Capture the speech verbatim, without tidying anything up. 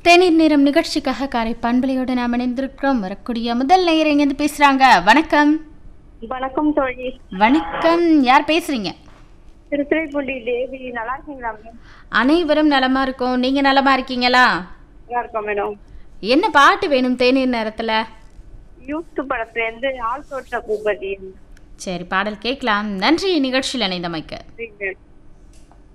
தேநீர் நேரம் நிகழ்ச்சிக்காக காரை பண்பலையோடு நாம் இணைந்திருக்கிறோம். வரக்கூடிய முதல் நேயர் எங்கேருந்து பேசுறாங்க? வணக்கம். வணக்கம் தோழி. வணக்கம். யார் பேசுறீங்க? திருத்துறைப்பூண்டி தேவி. நல்லா இருக்கீங்களா மேம்? அனைவரும் நலமா இருக்கோம். நீங்க நலமா இருக்கீங்களா? நல்லா இருக்கோம் மேடம். என்ன பாட்டு வேணும் தேநீர் நேரத்துல? யூத் படத்துல இருந்து ஆள் தோற்ற பூபதி. சரி, பாடல் கேட்கலாம். நன்றி நிகழ்ச்சியில் இணைந்தமைக்க. சரி மேம்.